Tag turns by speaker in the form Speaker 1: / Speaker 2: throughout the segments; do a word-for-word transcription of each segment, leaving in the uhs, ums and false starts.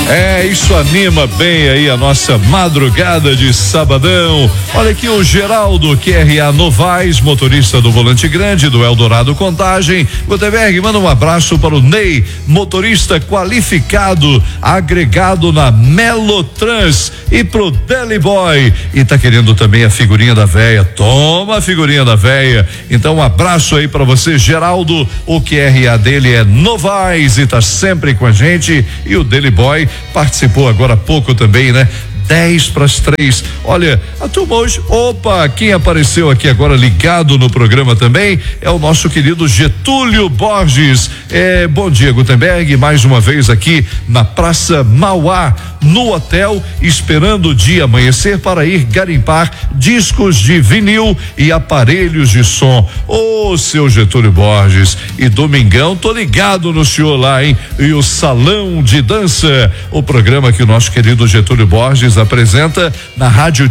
Speaker 1: É, isso anima bem aí a nossa madrugada de sabadão. Olha aqui o Geraldo Q R A Novaes, motorista do Volante Grande do Eldorado Contagem. Gutenberg, manda um abraço para o Ney, motorista qualificado, agregado na Melotrans, e pro Deli Boy. E tá querendo também a figurinha da véia. Toma a figurinha da véia. Então um abraço aí para você, Geraldo. O Q R A dele é Novaes e tá sempre com a gente. E o Deli Boy participou agora há pouco também, né? dez para as três. Olha, a turma hoje, opa, quem apareceu aqui agora ligado no programa também é o nosso querido Getúlio Borges. É, bom dia, Gutenberg, mais uma vez aqui na Praça Mauá, no hotel, esperando o dia amanhecer para ir garimpar discos de vinil e aparelhos de som. Ô, seu Getúlio Borges, e domingão, tô ligado no senhor lá, hein? E o Salão de Dança, o programa que o nosso querido Getúlio Borges apresenta na Rádio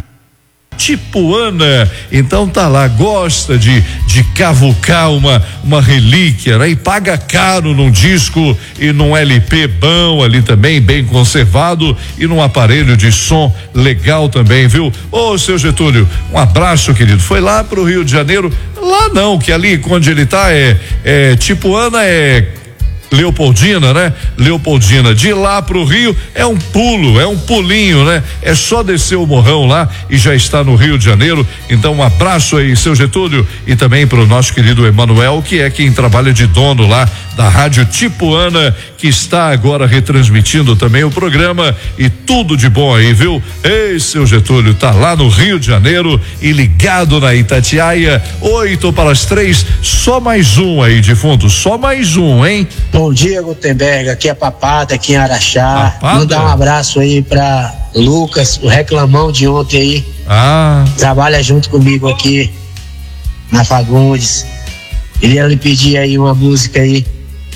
Speaker 1: Tipuana. Então tá lá, gosta de de cavucar uma uma relíquia, né? E paga caro num disco e num L P bom ali também, bem conservado, e num aparelho de som legal também, viu? Ô, seu Getúlio, um abraço, querido. Foi lá pro Rio de Janeiro? Lá não, que ali onde ele tá é, é Tipuana, é Leopoldina, né? Leopoldina, de lá pro Rio é um pulo, é um pulinho, né? É só descer o morrão lá e já está no Rio de Janeiro. Então um abraço aí, seu Getúlio, e também pro nosso querido Emanuel, que é quem trabalha de dono lá da Rádio Tipuana, que está agora retransmitindo também o programa, e tudo de bom aí, viu? Ei, seu Getúlio, tá lá no Rio de Janeiro e ligado na Itatiaia, oito para as três, só mais um aí, defunto, só mais um, hein?
Speaker 2: Bom dia, Gutenberg, aqui é Papada, aqui em Araxá.
Speaker 1: Papada?
Speaker 2: Mandar um abraço aí pra Lucas, o reclamão de ontem aí.
Speaker 1: Ah.
Speaker 2: Trabalha junto comigo aqui na Fagundes. Queria lhe pedir aí uma música aí.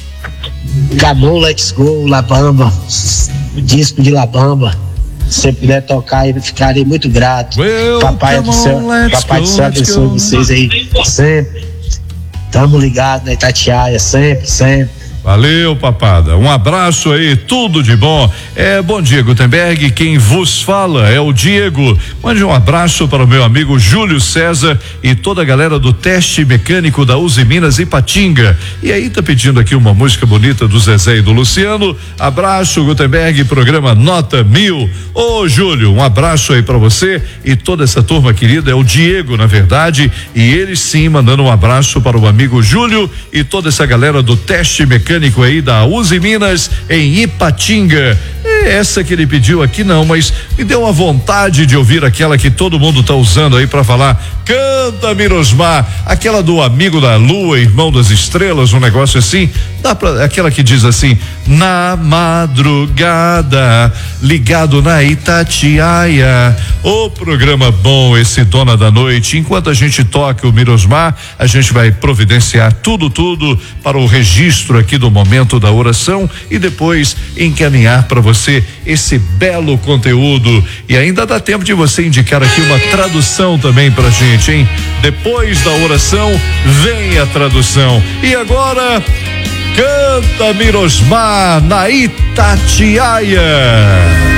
Speaker 2: Acabou, Let's Go, La Bamba, o disco de La Bamba. Se você puder tocar, eu ficarei muito grato.
Speaker 1: Well,
Speaker 2: Papai do céu, Papai do céu abençoe vocês aí sempre. Tamo ligado na Itatiaia, sempre, sempre.
Speaker 1: Valeu, Papada. Um abraço aí, tudo de bom. É, bom dia, Gutenberg. Quem vos fala é o Diego. Mande um abraço para o meu amigo Júlio César e toda a galera do teste mecânico da Uzi Minas Ipatinga. E aí tá pedindo aqui uma música bonita do Zezé e do Luciano. Abraço, Gutenberg, programa Nota Mil. Ô, Júlio, um abraço aí para você e toda essa turma querida. É o Diego, na verdade, e ele sim mandando um abraço para o amigo Júlio e toda essa galera do teste mecânico aí da Uzi Minas em Ipatinga. É essa que ele pediu aqui não, mas me deu uma vontade de ouvir aquela que todo mundo tá usando aí para falar. Canta, Mirosmar, aquela do Amigo da Lua, Irmão das Estrelas, um negócio assim. Dá pra, aquela que diz assim: na madrugada, ligado na Itatiaia. O programa bom esse, Dona da Noite. Enquanto a gente toca o Mirosmar, a gente vai providenciar tudo, tudo para o registro aqui do momento da oração e depois encaminhar para você esse belo conteúdo. E ainda dá tempo de você indicar aqui uma tradução também pra gente, hein? Depois da oração vem a tradução. E agora, canta Mirosmar na Itatiaia.